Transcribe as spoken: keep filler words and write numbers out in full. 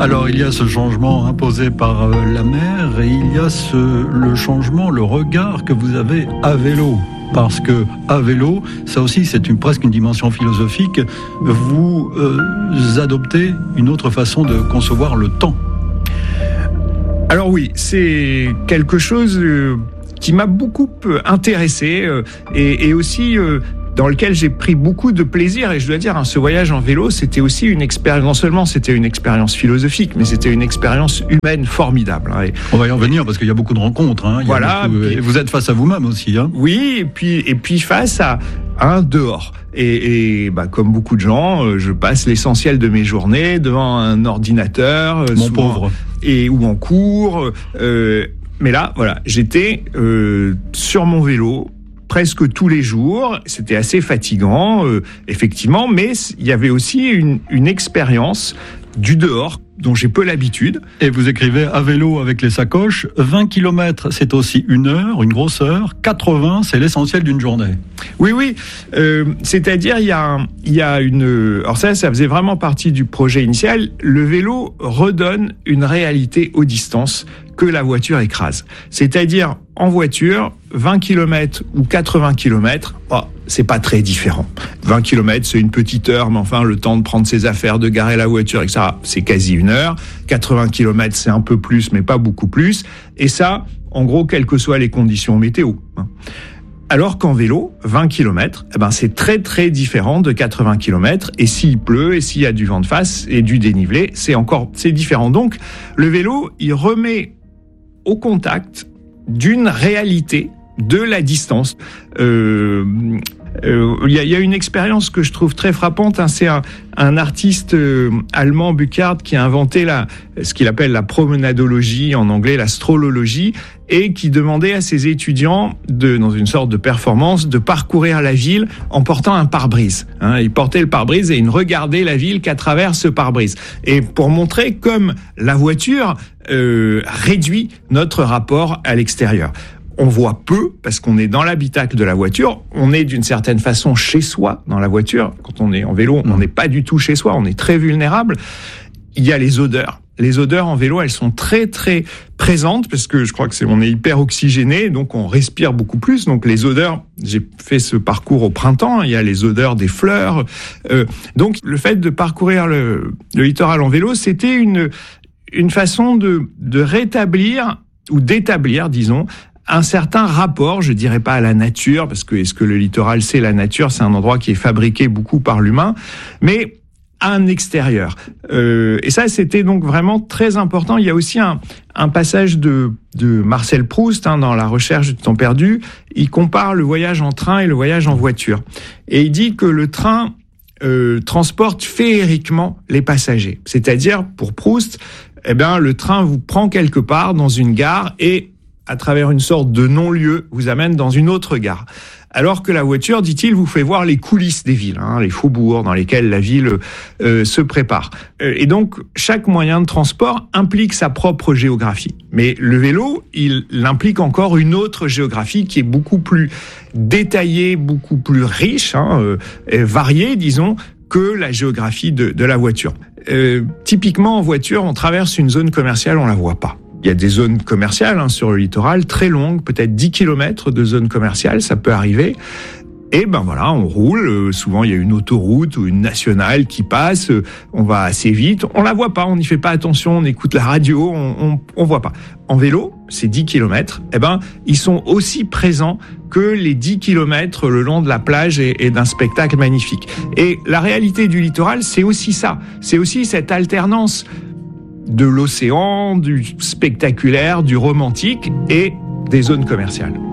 Alors il y a ce changement imposé par euh, la mer et il y a ce, le changement, le regard que vous avez à vélo. Parce que à vélo, ça aussi c'est une, presque une dimension philosophique, vous euh, adoptez une autre façon de concevoir le temps. Alors oui, c'est quelque chose euh, qui m'a beaucoup intéressé euh, et, et aussi... Euh, dans lequel j'ai pris beaucoup de plaisir, et je dois dire, hein, ce voyage en vélo, c'était aussi une expérience, non seulement c'était une expérience philosophique, mais c'était une expérience humaine formidable. Hein, et, On va y en venir parce qu'il y a beaucoup de rencontres. Hein, il voilà. Y a beaucoup, puis, et vous êtes face à vous-même aussi. Hein. Oui, et puis, et puis face à un dehors. Et, et bah, comme beaucoup de gens, je passe l'essentiel de mes journées devant un ordinateur. Mon souvent, pauvre. Et, ou en cours. Euh, mais là, voilà, j'étais euh, sur mon vélo, presque tous les jours, c'était assez fatigant, euh, effectivement, mais il y avait aussi une, une expérience du dehors dont j'ai peu l'habitude. Et vous écrivez à vélo avec les sacoches, vingt kilomètres c'est aussi une heure, une grosse heure, quatre-vingts c'est l'essentiel d'une journée. Oui, oui, euh, c'est-à-dire il y a, un, il y a une... Alors ça, ça faisait vraiment partie du projet initial, le vélo redonne une réalité aux distances que la voiture écrase. C'est-à-dire, en voiture, vingt kilomètres ou quatre-vingts kilomètres, oh, c'est pas très différent. vingt kilomètres, c'est une petite heure, mais enfin, le temps de prendre ses affaires, de garer la voiture, et cetera, c'est quasi une heure. quatre-vingts kilomètres, c'est un peu plus, mais pas beaucoup plus. Et ça, en gros, quelles que soient les conditions météo. Alors qu'en vélo, vingt kilomètres, eh ben, c'est très très différent de quatre-vingts kilomètres. Et s'il pleut, et s'il y a du vent de face et du dénivelé, c'est encore, c'est différent. Donc, le vélo, il remet au contact d'une réalité de la distance. Euh, euh, il y a, il y a une expérience que je trouve très frappante. Hein, c'est un, un artiste euh, allemand, Burckhardt, qui a inventé la, ce qu'il appelle la promenadologie, en anglais la strolologie, et qui demandait à ses étudiants, de, dans une sorte de performance, de parcourir la ville en portant un pare-brise. Hein, ils portaient le pare-brise et ils ne regardaient la ville qu'à travers ce pare-brise. Et pour montrer comme la voiture euh, réduit notre rapport à l'extérieur. On voit peu parce qu'on est dans l'habitacle de la voiture. On est d'une certaine façon chez soi dans la voiture. Quand on est en vélo, on n'est pas du tout chez soi. On est très vulnérable. Il y a les odeurs. Les odeurs en vélo, elles sont très très présentes parce que je crois que c'est on est hyper oxygéné, donc on respire beaucoup plus. Donc les odeurs, j'ai fait ce parcours au printemps. Il y a les odeurs des fleurs. Euh, donc le fait de parcourir le, le littoral en vélo, c'était une une façon de de rétablir ou d'établir, disons, un certain rapport, je dirais pas à la nature, parce que est-ce que le littoral c'est la nature, c'est un endroit qui est fabriqué beaucoup par l'humain, mais à un extérieur. Euh, et ça, c'était donc vraiment très important. Il y a aussi un, un passage de, de Marcel Proust hein, dans La recherche du temps perdu. Il compare le voyage en train et le voyage en voiture. Et il dit que le train euh, transporte féeriquement les passagers. C'est-à-dire, pour Proust, eh bien, le train vous prend quelque part dans une gare et à travers une sorte de non-lieu, vous amène dans une autre gare. Alors que la voiture, dit-il, vous fait voir les coulisses des villes, hein, les faubourgs dans lesquels la ville euh, se prépare. Euh, et donc, chaque moyen de transport implique sa propre géographie. Mais le vélo, il implique encore une autre géographie qui est beaucoup plus détaillée, beaucoup plus riche, hein, euh, et variée, disons, que la géographie de, de la voiture. Euh, typiquement, en voiture, on traverse une zone commerciale, on la voit pas. Il y a des zones commerciales hein, sur le littoral, très longues, peut-être dix kilomètres de zones commerciales, ça peut arriver. Et ben voilà, on roule, euh, souvent il y a une autoroute ou une nationale qui passe, euh, on va assez vite, on la voit pas, on n'y fait pas attention, on écoute la radio, on, on, on voit pas. En vélo, ces dix kilomètres, eh ben, ils sont aussi présents que les dix kilomètres le long de la plage et, et d'un spectacle magnifique. Et la réalité du littoral, c'est aussi ça, c'est aussi cette alternance de l'océan, du spectaculaire, du romantique et des zones commerciales.